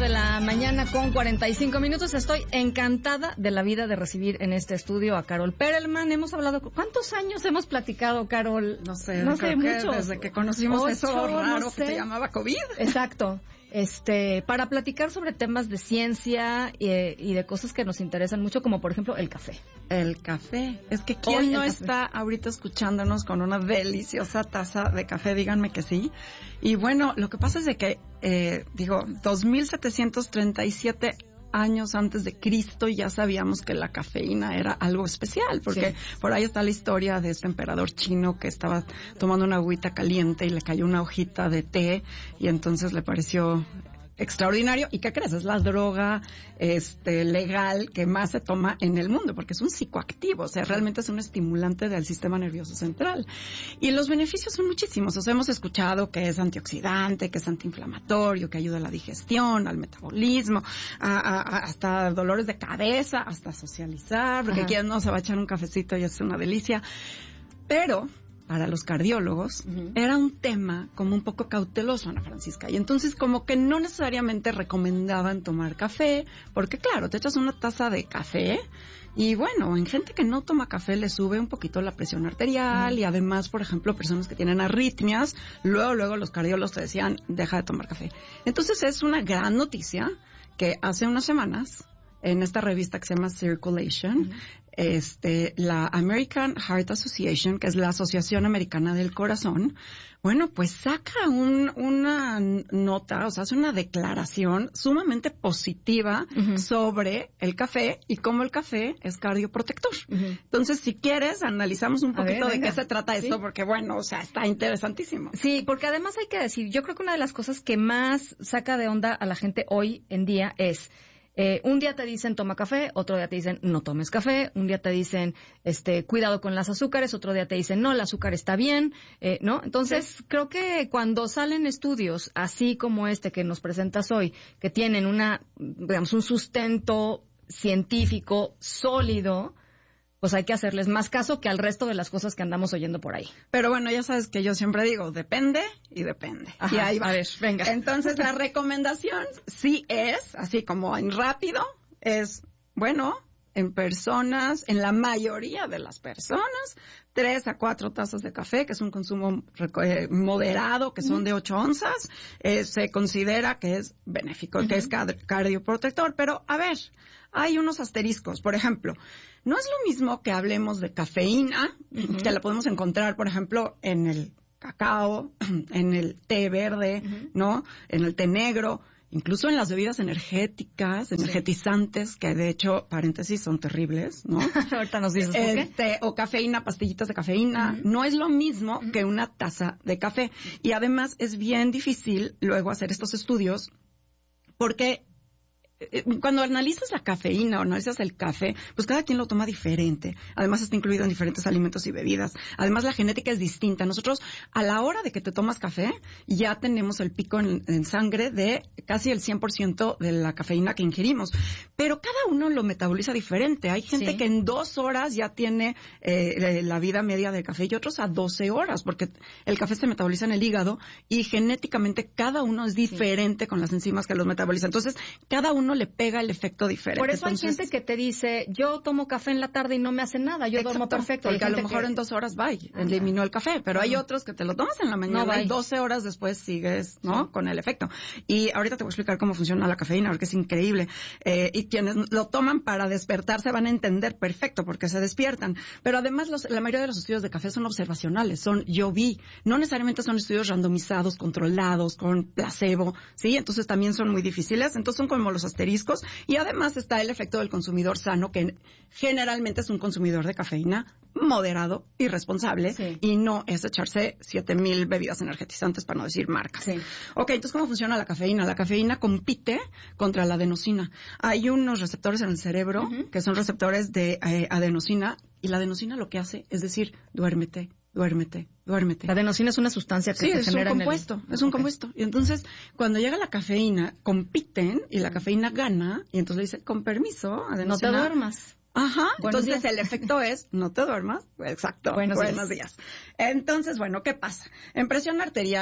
de la mañana con 45 minutos. Estoy encantada de la vida de recibir en este estudio a Carol Perelman. Hemos hablado, ¿cuántos años hemos platicado, Carol? No sé, muchos. Desde que conocimos eso raro que se llamaba COVID. Exacto. Para platicar sobre temas de ciencia y de cosas que nos interesan mucho, como por ejemplo el café. El café. Es que ¿quién no está ahorita escuchándonos con una deliciosa taza de café? Díganme que sí. Y bueno, lo que pasa es de que, 2737 años antes de Cristo ya sabíamos que la cafeína era algo especial, porque por ahí está la historia de este emperador chino que estaba tomando una agüita caliente y le cayó una hojita de té y entonces le pareció extraordinario. ¿Y qué crees? Es la droga legal que más se toma en el mundo, porque es un psicoactivo, o sea, realmente es un estimulante del sistema nervioso central. Y los beneficios son muchísimos. O sea, hemos escuchado que es antioxidante, que es antiinflamatorio, que ayuda a la digestión, al metabolismo, hasta dolores de cabeza, hasta socializar, porque quien no se va a echar un cafecito y es una delicia. Pero para los cardiólogos, era un tema como un poco cauteloso, Ana Francisca. Y entonces como que no necesariamente recomendaban tomar café, porque claro, te echas una taza de café y bueno, en gente que no toma café le sube un poquito la presión arterial y además, por ejemplo, personas que tienen arritmias, luego los cardiólogos te decían, deja de tomar café. Entonces es una gran noticia que hace unas semanas, en esta revista que se llama Circulation, la American Heart Association, que es la Asociación Americana del Corazón, bueno, pues saca una nota, o sea, hace una declaración sumamente positiva sobre el café y cómo el café es cardioprotector. Entonces, si quieres, analizamos un poquito de qué se trata esto, porque bueno, o sea, está interesantísimo. Sí, porque además hay que decir, yo creo que una de las cosas que más saca de onda a la gente hoy en día es, un día te dicen toma café, otro día te dicen no tomes café, un día te dicen cuidado con las azúcares, otro día te dicen no, el azúcar está bien, ¿no? Entonces, creo que cuando salen estudios así como que nos presentas hoy, que tienen un sustento científico sólido, pues hay que hacerles más caso que al resto de las cosas que andamos oyendo por ahí. Pero bueno, ya sabes que yo siempre digo, depende y depende. Ajá, y ahí va. A ver, venga. Entonces, la recomendación sí es, así como en rápido, es, bueno, en la mayoría de las personas, 3 a 4 tazas de café, que es un consumo moderado, que son de 8 onzas, se considera que es benéfico, que es cardioprotector. Pero, a ver, hay unos asteriscos. Por ejemplo, no es lo mismo que hablemos de cafeína, que la podemos encontrar, por ejemplo, en el cacao, en el té verde, ¿no? En el té negro, incluso en las bebidas energetizantes, que de hecho, paréntesis, son terribles, ¿no? Ahorita nos dices por qué. O cafeína, pastillitas de cafeína. No es lo mismo que una taza de café. Y además es bien difícil luego hacer estos estudios porque cuando analizas la cafeína o analizas el café, pues cada quien lo toma diferente. Además está incluido en diferentes alimentos y bebidas. Además la genética es distinta. Nosotros a la hora de que te tomas café ya tenemos el pico en sangre de casi el 100% de la cafeína que ingerimos. Pero cada uno lo metaboliza diferente. Hay gente que en 2 horas ya tiene la vida media del café y otros a 12 horas porque el café se metaboliza en el hígado y genéticamente cada uno es diferente con las enzimas que los metaboliza. Entonces cada uno le pega el efecto diferente. Por eso hay gente que te dice, yo tomo café en la tarde y no me hace nada, yo duermo perfecto. Porque a lo mejor en 2 horas eliminó el café, pero hay otros que te lo tomas en la mañana y 12 horas después sigues, ¿no? Con el efecto. Y ahorita te voy a explicar cómo funciona la cafeína, porque es increíble. Y quienes lo toman para despertarse van a entender perfecto porque se despiertan. Pero además la mayoría de los estudios de café son observacionales, yo vi. No necesariamente son estudios randomizados, controlados, con placebo, ¿sí? Entonces también son muy difíciles. Entonces son como los asteriscos. Y además está el efecto del consumidor sano, que generalmente es un consumidor de cafeína moderado y responsable, y no es echarse 7,000 bebidas energetizantes, para no decir marcas. Ok, entonces, ¿cómo funciona la cafeína? La cafeína compite contra la adenosina. Hay unos receptores en el cerebro que son receptores de adenosina, y la adenosina lo que hace es decir, duérmete. La adenosina es una sustancia que se genera es un compuesto. Y entonces, cuando llega la cafeína, compiten y la cafeína gana, y entonces le dice, con permiso, adenosina. No te duermas. Ajá, entonces el efecto es, no te duermas. Exacto. Buenos días. Entonces, bueno, ¿qué pasa? En presión arterial,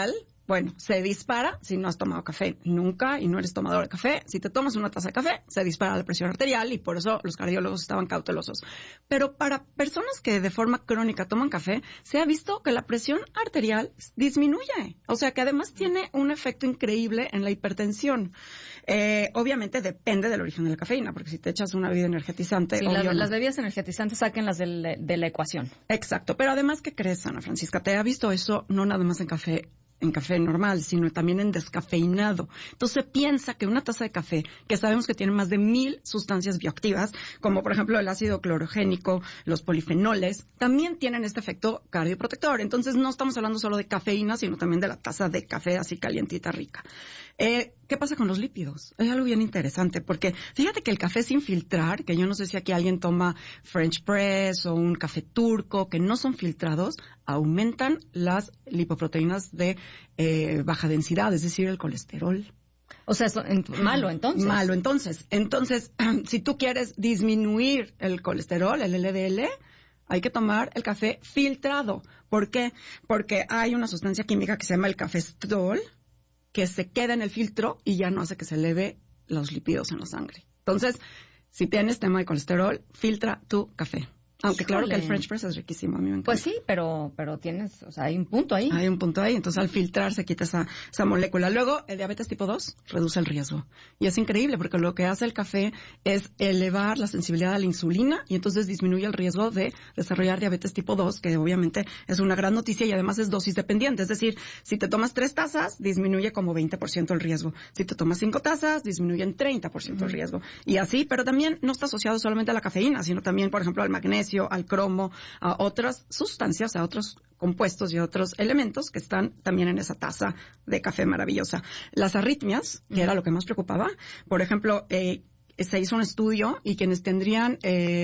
Bueno, se dispara si no has tomado café nunca y no eres tomador de café. Si te tomas una taza de café, se dispara la presión arterial y por eso los cardiólogos estaban cautelosos. Pero para personas que de forma crónica toman café, se ha visto que la presión arterial disminuye. O sea, que además tiene un efecto increíble en la hipertensión. Obviamente depende del origen de la cafeína, porque si te echas una bebida energetizante... Sí, las bebidas energizantes sáquenlas de la ecuación. Exacto. Pero además, ¿qué crees, Ana Francisca? ¿Te ha visto eso no nada más en café normal, sino también en descafeinado? Entonces piensa que una taza de café, que sabemos que tiene más de 1000 sustancias bioactivas, como por ejemplo el ácido clorogénico, los polifenoles, también tienen este efecto cardioprotector. Entonces no estamos hablando solo de cafeína, sino también de la taza de café así calientita, rica. ¿Qué pasa con los lípidos? Es algo bien interesante, porque fíjate que el café sin filtrar, que yo no sé si aquí alguien toma French press o un café turco, que no son filtrados, aumentan las lipoproteínas de baja densidad, es decir, el colesterol. O sea, malo entonces. Malo entonces. Entonces, si tú quieres disminuir el colesterol, el LDL, hay que tomar el café filtrado. ¿Por qué? Porque hay una sustancia química que se llama el cafestrol, que se queda en el filtro y ya no hace que se eleve los lípidos en la sangre. Entonces, si tienes tema de colesterol, filtra tu café. Aunque claro que el French press es riquísimo, a mí me encanta. Pues sí, pero tienes, o sea, hay un punto ahí. Hay un punto ahí, entonces al filtrar se quita esa molécula. Luego, el diabetes tipo 2 reduce el riesgo. Y es increíble porque lo que hace el café es elevar la sensibilidad a la insulina y entonces disminuye el riesgo de desarrollar diabetes tipo 2, que obviamente es una gran noticia y además es dosis dependiente. Es decir, si te tomas 3 tazas, disminuye como 20% el riesgo. Si te tomas 5 tazas, disminuye en 30% el riesgo. Y así, pero también no está asociado solamente a la cafeína, sino también, por ejemplo, al magnesio, al cromo, a otras sustancias, a otros compuestos y otros elementos que están también en esa taza de café maravillosa. Las arritmias, que era lo que más preocupaba, por ejemplo, se hizo un estudio y quienes tendrían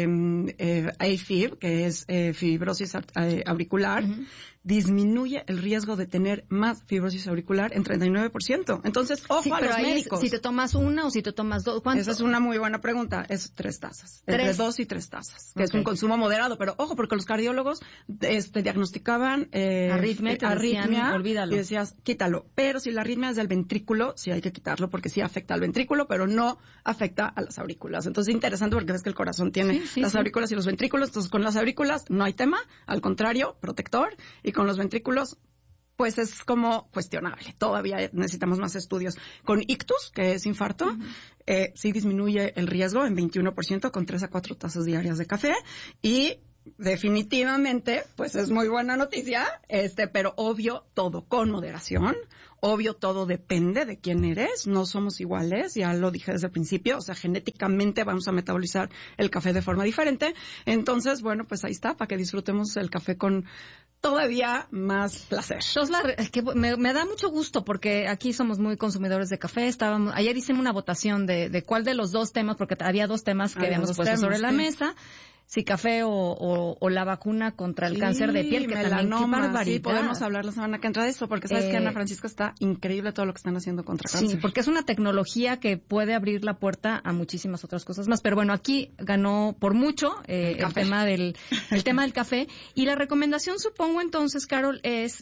AFib, que es fibrosis auricular, disminuye el riesgo de tener más fibrosis auricular en 39%. Entonces, ojo sí, a los médicos. Si te tomas una o si te tomas dos, ¿cuánto? Esa es una muy buena pregunta. Es 3 tazas. Entre 2 y 3 tazas. Que es un consumo moderado. Pero ojo, porque los cardiólogos diagnosticaban arritmia olvídalo. Y decías, quítalo. Pero si la arritmia es del ventrículo, sí hay que quitarlo porque sí afecta al ventrículo, pero no afecta a las aurículas. Entonces, es interesante porque ves que el corazón tiene las aurículas y los ventrículos. Entonces, con las aurículas no hay tema. Al contrario, protector. Y con los ventrículos, pues es como cuestionable. Todavía necesitamos más estudios. Con ictus, que es infarto, sí disminuye el riesgo en 21% con 3 a 4 tazas diarias de café. Y definitivamente, pues es muy buena noticia, pero obvio todo con moderación. Obvio, todo depende de quién eres. No somos iguales, ya lo dije desde el principio. O sea, genéticamente vamos a metabolizar el café de forma diferente. Entonces, bueno, pues ahí está, para que disfrutemos el café con todavía más placer. Shoslar, es que me da mucho gusto porque aquí somos muy consumidores de café. Ayer hicimos una votación de cuál de los dos temas, porque había 2 temas que habíamos puesto sobre la mesa. Si café o la vacuna contra el cáncer de piel, que también qué barbaridad. Sí, podemos hablar la semana que entra de eso, porque sabes que Ana Francisca está increíble todo lo que están haciendo contra cáncer. Sí, porque es una tecnología que puede abrir la puerta a muchísimas otras cosas más. Pero bueno, aquí ganó por mucho el tema del café. Y la recomendación, supongo entonces, Carol, es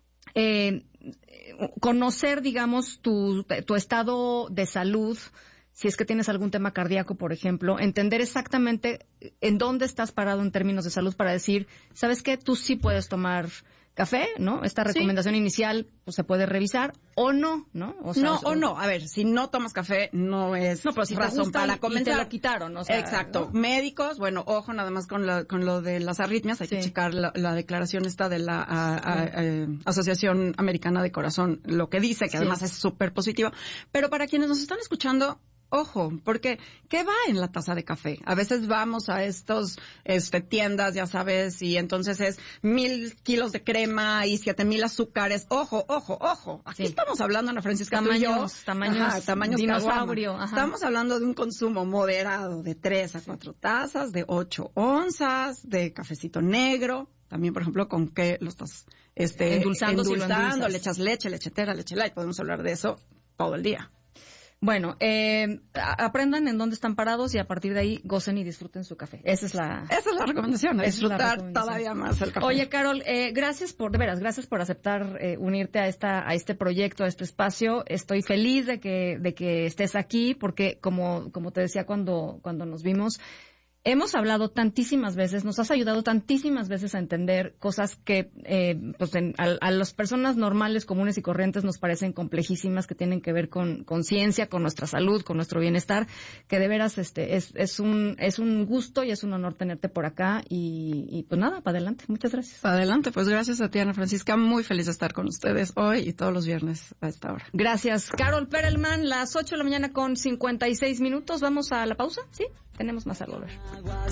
conocer, digamos, tu estado de salud. Si es que tienes algún tema cardíaco, por ejemplo, entender exactamente en dónde estás parado en términos de salud para decir, ¿sabes qué? Tú sí puedes tomar café, ¿no? Esta recomendación inicial pues, se puede revisar o no, ¿no? O sea, no. A ver, si no tomas café no es pero si razón para comenzar. Y te lo quitaron, o sea, exacto. ¿No? Médicos, bueno, ojo nada más con lo de las arritmias. Hay que checar la declaración esta de la Asociación Americana de Corazón, lo que dice, que además es súper positivo. Pero para quienes nos están escuchando, ojo, porque ¿qué va en la taza de café? A veces vamos a estos tiendas, ya sabes, y entonces es 1000 kilos de crema y 7000 azúcares. Ojo. Aquí estamos hablando, Ana Francisca, tamaños dinosaurio. Estamos hablando de un consumo moderado de 3 a 4 tazas, de 8 onzas, de cafecito negro. También, por ejemplo, con qué lo estás endulzando, le echas leche, leche entera, leche light. Podemos hablar de eso todo el día. Bueno, aprendan en dónde están parados y a partir de ahí gocen y disfruten su café. Esa es la recomendación, disfrutar todavía más el café. Oye, Carol, gracias por aceptar unirte a este proyecto, a este espacio. Estoy feliz de que estés aquí porque como te decía cuando nos vimos, hemos hablado tantísimas veces, nos has ayudado tantísimas veces a entender cosas que a las personas normales, comunes y corrientes nos parecen complejísimas, que tienen que ver con ciencia, con nuestra salud, con nuestro bienestar, que de veras es un gusto y es un honor tenerte por acá y pues nada, para adelante. Muchas gracias. Para adelante, pues gracias a ti, Ana Francisca. Muy feliz de estar con ustedes hoy y todos los viernes a esta hora. Gracias. Carol Perelman, las 8 de la mañana con 56 minutos. ¿Vamos a la pausa? ¿Sí? Tenemos más al volver.